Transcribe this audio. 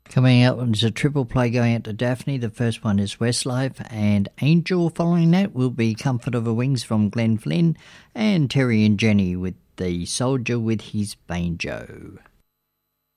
Coming up is a triple play going out to Daphne. The first one is Westlife and Angel. Following that will be Comfort of Her Wings from Glenn Flynn and Terry and Jenny with The Soldier with His Banjo.